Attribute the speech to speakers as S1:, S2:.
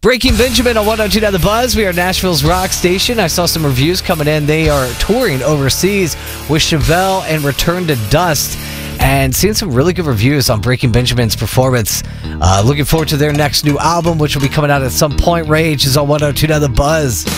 S1: Breaking Benjamin on 102 The Buzz. We are Nashville's rock station. I saw some reviews coming in. They are touring overseas with Chevelle and Return to Dust, and seeing some really good reviews on Breaking Benjamin's performance. Looking forward to their next new album, which will be coming out at some point. Rage is on 102 The Buzz.